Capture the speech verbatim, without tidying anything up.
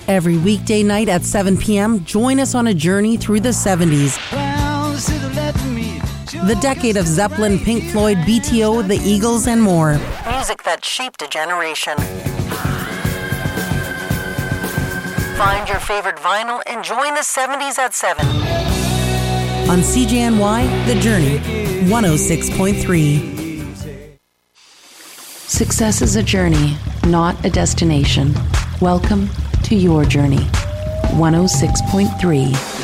Every weekday night at seven p.m., join us on a journey through the seventies. The decade of Zeppelin, Pink Floyd, B T O, the Eagles, and more. Music that shaped a generation. Find your favorite vinyl and join the seventies at seven. On C J N Y, The Journey, one oh six point three. Success is a journey, not a destination. Welcome to your journey. one oh six point three.